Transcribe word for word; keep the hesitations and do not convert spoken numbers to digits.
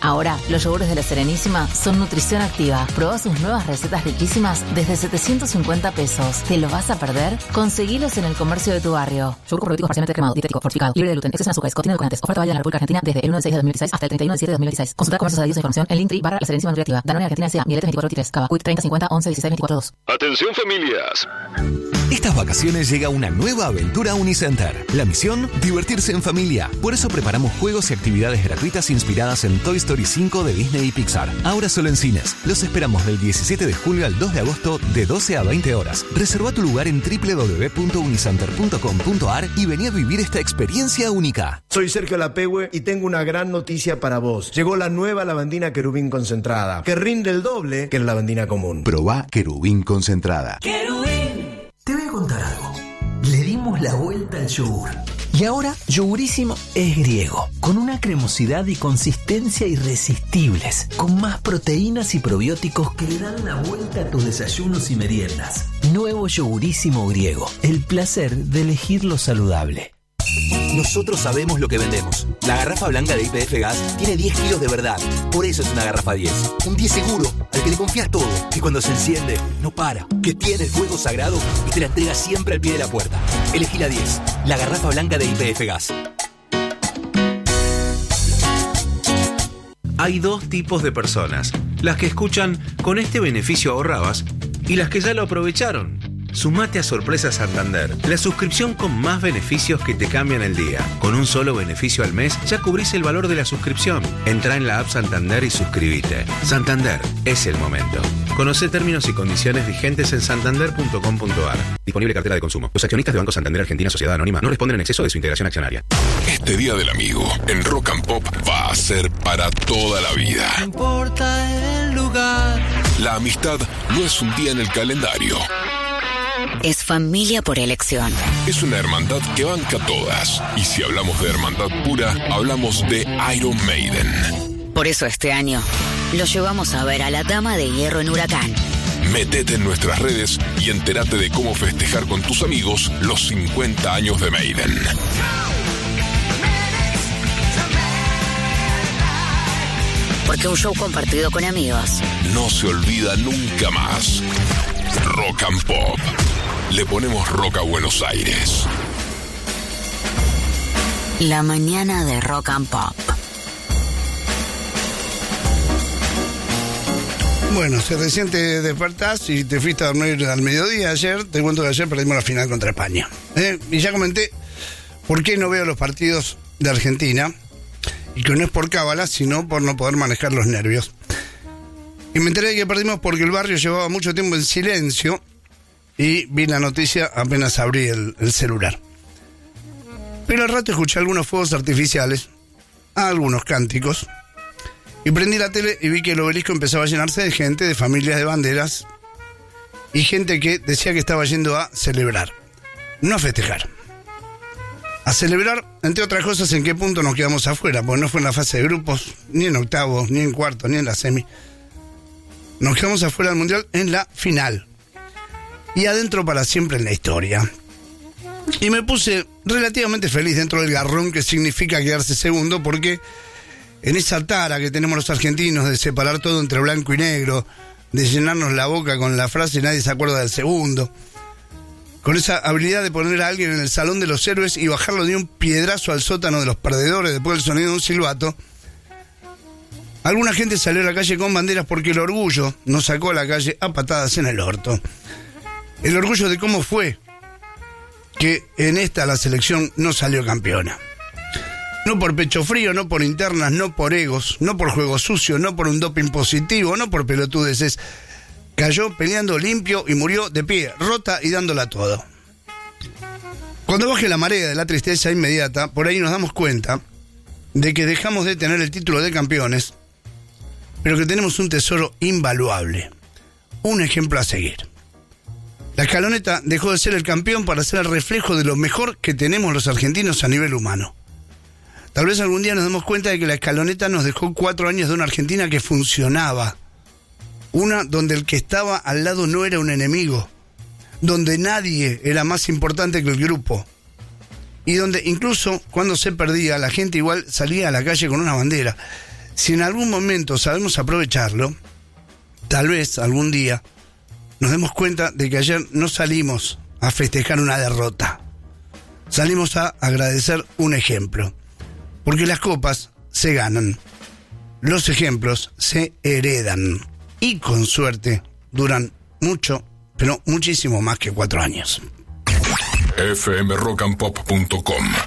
Ahora, los yogures de La Serenísima son nutrición activa. Probá sus nuevas recetas riquísimas desde setecientos cincuenta pesos. ¿Te lo vas a perder? Conseguilos en el comercio de tu barrio. Yogur probiótico parcialmente cremado, dietético, fortificado, libre de gluten, exceso en azúcares, contiene edulcorantes. Oferta válida en la República Argentina desde el uno de seis de dos mil dieciséis hasta el treinta y uno de siete de dos mil dieciséis. Consulta comercios adheridos a información en Linktree barra La Serenísima Nutriactiva. Danone Argentina S A, Miletes veinticuatro veintitrés, Cava, Quick treinta cincuenta once dieciséis veinticuatro dos. Atención familias. Estas vacaciones llega una nueva aventura a Unicenter. La misión, divertirse en familia. Por eso preparamos juegos y actividades gratuitas inspiradas en Toy Story cinco de Disney y Pixar. Ahora solo en cines. Los esperamos del diecisiete de julio al dos de agosto de doce a veinte horas. Reserva tu lugar en doble u doble u doble u punto unicenter punto com punto a r y vení a vivir esta experiencia única. Soy Sergio Lapehue y tengo una gran noticia para vos. Llegó la nueva lavandina Querubín concentrada, que rinde el doble que la lavandina común. Probá Querubín concentrada. ¡Querubín! Te voy a contar algo. Le dimos la vuelta al yogur. Y ahora Yogurísimo es griego, con una cremosidad y consistencia irresistibles, con más proteínas y probióticos que le dan la vuelta a tus desayunos y meriendas. Nuevo Yogurísimo griego, el placer de elegir lo saludable. Nosotros sabemos lo que vendemos. La garrafa blanca de Y P F Gas tiene diez kilos de verdad. Por eso es una garrafa diez. Un diez seguro, al que le confías todo. Que cuando se enciende, no para. Que tiene el fuego sagrado y te la entrega siempre al pie de la puerta. Elegí la diez. La garrafa blanca de Y P F Gas. Hay dos tipos de personas. Las que escuchan "con este beneficio ahorrabas" y las que ya lo aprovecharon. Sumate a Sorpresa Santander, la suscripción con más beneficios que te cambian el día. Con un solo beneficio al mes ya cubrís el valor de la suscripción. Entrá en la app Santander y suscríbete. Santander, es el momento. Conocé términos y condiciones vigentes en santander punto com punto a r. Disponible cartera de consumo. Los accionistas de Banco Santander Argentina Sociedad Anónima no responden en exceso de su integración accionaria. Este Día del Amigo en Rock and Pop va a ser para toda la vida. No importa el lugar. La amistad no es un día en el calendario. Es familia por elección. Es una hermandad que banca todas. Y si hablamos de hermandad pura, hablamos de Iron Maiden. Por eso este año lo llevamos a ver a la Dama de Hierro en Huracán. Métete en nuestras redes y entérate de cómo festejar con tus amigos los cincuenta años de Maiden. Porque un show compartido con amigos no se olvida nunca más. Rock and Pop. Le ponemos rock a Buenos Aires. La mañana de Rock and Pop. Bueno, si recién te despertás y te fuiste a dormir al mediodía ayer, te cuento que ayer perdimos la final contra España. ¿Eh? Y ya comenté por qué no veo los partidos de Argentina, y que no es por cábala, sino por no poder manejar los nervios. Y me enteré de que perdimos porque el barrio llevaba mucho tiempo en silencio y vi la noticia apenas abrí el, el celular. Pero al rato escuché algunos fuegos artificiales, algunos cánticos, y prendí la tele y vi que el obelisco empezaba a llenarse de gente, de familias de banderas y gente que decía que estaba yendo a celebrar, no a festejar. A celebrar, entre otras cosas, en qué punto nos quedamos afuera, porque no fue en la fase de grupos, ni en octavos, ni en cuartos, ni en la semi. Nos quedamos afuera del Mundial en la final. Y adentro para siempre en la historia. Y me puse relativamente feliz dentro del garrón que significa quedarse segundo, porque en esa tara que tenemos los argentinos de separar todo entre blanco y negro, de llenarnos la boca con la frase "nadie se acuerda del segundo", con esa habilidad de poner a alguien en el salón de los héroes y bajarlo de un piedrazo al sótano de los perdedores después del sonido de un silbato, alguna gente salió a la calle con banderas porque el orgullo nos sacó a la calle a patadas en el orto. El orgullo de cómo fue que en esta la selección no salió campeona. No por pecho frío, no por internas, no por egos, no por juego sucio, no por un doping positivo, no por pelotudeces. Cayó peleando limpio y murió de pie, rota y dándola todo. Cuando baje la marea de la tristeza inmediata, por ahí nos damos cuenta de que dejamos de tener el título de campeones, pero que tenemos un tesoro invaluable, un ejemplo a seguir. La escaloneta dejó de ser el campeón para ser el reflejo de lo mejor que tenemos los argentinos a nivel humano. Tal vez algún día nos demos cuenta de que la escaloneta nos dejó cuatro años de una Argentina que funcionaba. Una donde el que estaba al lado no era un enemigo, donde nadie era más importante que el grupo, y donde incluso cuando se perdía la gente igual salía a la calle con una bandera. si en algún momento sabemos aprovecharlo, tal vez algún día nos demos cuenta de que ayer no salimos a festejar una derrota. Salimos a agradecer un ejemplo. Porque las copas se ganan, los ejemplos se heredan y con suerte duran mucho, pero muchísimo más que cuatro años. f m rock and pop punto com